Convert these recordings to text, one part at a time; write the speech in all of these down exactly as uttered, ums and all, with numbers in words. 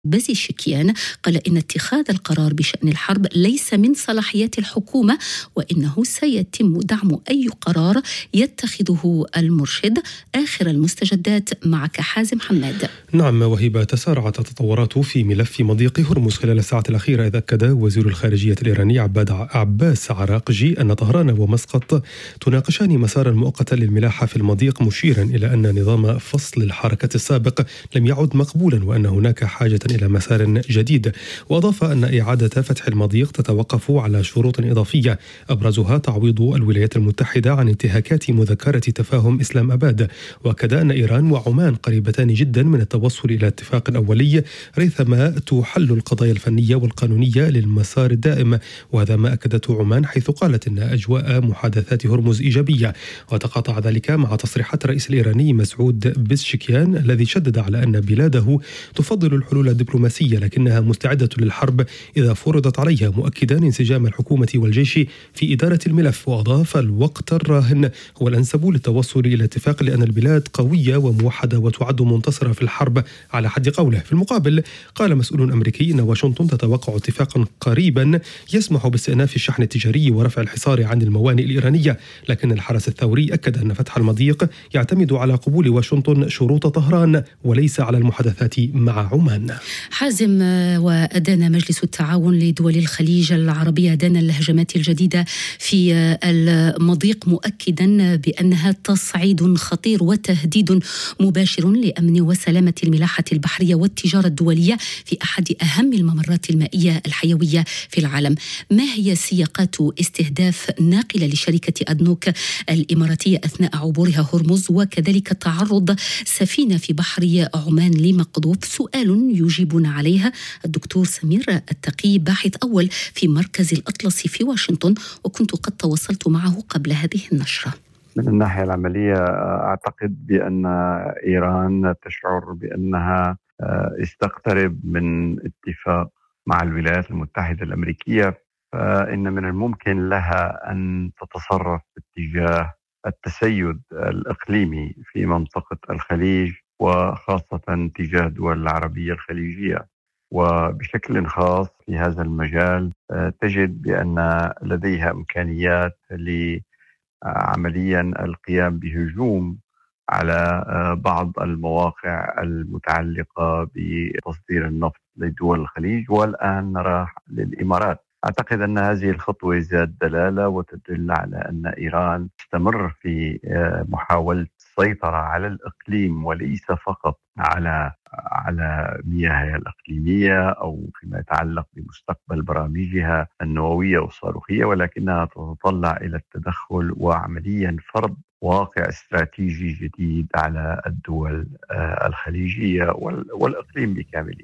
بزيشكيان قال إن اتخاذ القرار بشأن الحرب ليس من صلاحيات الحكومة، وإنه سيتم دعم أي قرار يتخذه المرشد. آخر المستجدات معك حازم حماد. نعم وهبة، تسارعت التطورات في ملف مضيق هرمز خلال الساعات الأخيرة، إذ أكد وزير الخارجية الإيراني عباد عباس عراقجي أن طهران ومسقط تناقشان مسارا مؤقتا للملاحة في المضيق، مشيرا إلى أن نظام فصل الحركة السابق لم يعد مقبولا وأن هناك حاجة إلى مسار جديد. وأضاف أن إعادة فتح المضيق تتوقف على شروط إضافية، أبرزها تعويض الولايات المتحدة عن انتهاكات مذكرة تفاهم إسلام أباد. وأكد أن إيران وعمان قريبتان جدا من التوصل إلى اتفاق أولي ريثما تحل القضايا الفنية والقانونية للمسار الدائم، وهذا ما أكدته عمان، حيث قالت أن أجواء محادثات هرمز إيجابية. وتقاطع ذلك مع تصريحات الرئيس الإيراني مسعود بزشكيان الذي شدد على أن بلاده تفضل الحلول الدبلوماسية لكنها مستعدة للحرب إذا فرضت عليها، مؤكدا انسجام الحكومة والجيش في إدارة الملف. وأضاف الوقت الراهن هو الأنسب للتوصل إلى اتفاق لأن البلاد قوية وموحدة وتعد منتصرة في الحرب على حد قوله. في المقابل قال مسؤول أمريكي إن واشنطن تتوقع اتفاقا قريبا يسمح باستئناف الشحن التجاري ورفع الحصار عن الموانئ الإيرانية، لكن الحرس الثوري أكد أن فتح المضيق يعتمد على قبول واشنطن شروط طهران وليس على المحادثات مع عمان. حازم، وأدان مجلس التعاون لدول الخليج العربية أدان الهجمات الجديدة في المضيق، مؤكدا بأنها تصعيد خطير وتهديد مباشر لأمن وسلامة الملاحة البحرية والتجارة الدولية في أحد أهم الممرات المائية الحيوية في العالم. ما هي سياقات استهداف ناقلة لشركة أدنوك الإماراتية أثناء عبورها هرمز، وكذلك تعرض سفينة في بحر عمان لمقذوف؟ سؤال يجيبنا عليها الدكتور سمير التقي، باحث أول في مركز الأطلسي في واشنطن، وكنت قد تواصلت معه قبل هذه النشرة. من الناحية العملية أعتقد بأن إيران تشعر بأنها استقترب من اتفاق مع الولايات المتحدة الأمريكية، فإن من الممكن لها أن تتصرف باتجاه التسيد الإقليمي في منطقة الخليج، وخاصة تجاه الدول العربية الخليجية. وبشكل خاص في هذا المجال تجد بأن لديها إمكانيات لعمليا القيام بهجوم على بعض المواقع المتعلقة بتصدير النفط لدول الخليج، والآن نرى للإمارات. أعتقد أن هذه الخطوة ذات دلالة وتدل على أن إيران تستمر في محاولة السيطرة على الإقليم وليس فقط على على مياهها الإقليمية أو فيما يتعلق بمستقبل برامجها النووية والصاروخية، ولكنها تتطلع إلى التدخل وعمليا فرض واقع استراتيجي جديد على الدول الخليجية والإقليم بكامله.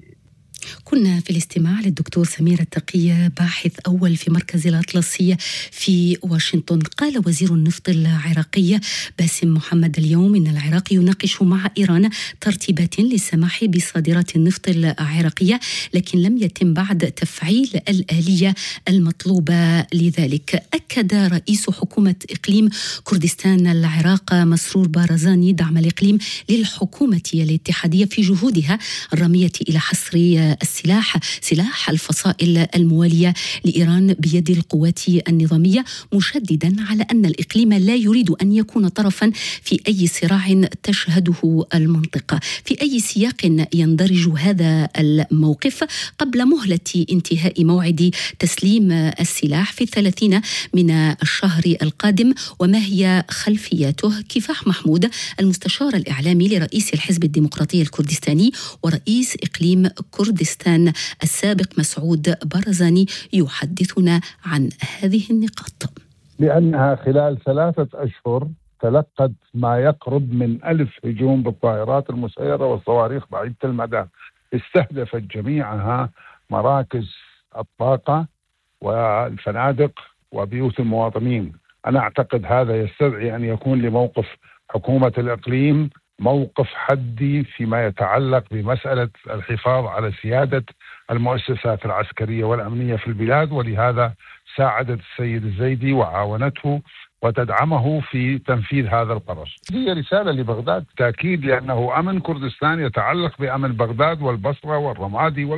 كنا في الاستماع للدكتور سمير التقي، باحث أول في مركز الأطلسي في واشنطن. قال وزير النفط العراقي باسم محمد اليوم إن العراق يناقش مع إيران ترتيبات للسماح بصادرات النفط العراقية، لكن لم يتم بعد تفعيل الآلية المطلوبة لذلك. أكد رئيس حكومة إقليم كردستان العراق مسرور بارزاني دعم الإقليم للحكومة الاتحادية في جهودها الرامية إلى حصر السلاح سلاح الفصائل الموالية لإيران بيد القوات النظامية، مشددا على أن الإقليم لا يريد أن يكون طرفا في أي صراع تشهده المنطقة. في أي سياق يندرج هذا الموقف قبل مهلة انتهاء موعد تسليم السلاح في الثلاثين من الشهر القادم، وما هي خلفياته؟ كفاح محمود المستشار الإعلامي لرئيس الحزب الديمقراطي الكردستاني ورئيس إقليم كردستان السابق مسعود بارزاني يحدثنا عن هذه النقاط. لأنها خلال ثلاثة أشهر تلقت ما يقرب من ألف هجوم بالطائرات المسيرة والصواريخ بعيدة المدى، استهدفت جميعها مراكز الطاقة والفنادق وبيوت المواطنين. أنا أعتقد هذا يستدعي أن يكون لموقف حكومة الإقليم موقف حدي فيما يتعلق بمسألة الحفاظ على سيادة المؤسسات العسكرية والأمنية في البلاد، ولهذا ساعدت السيد الزيدي وعاونته وتدعمه في تنفيذ هذا القرار. هي رسالة لبغداد تأكيد، لأنه أمن كردستان يتعلق بأمن بغداد والبصرة والرمادي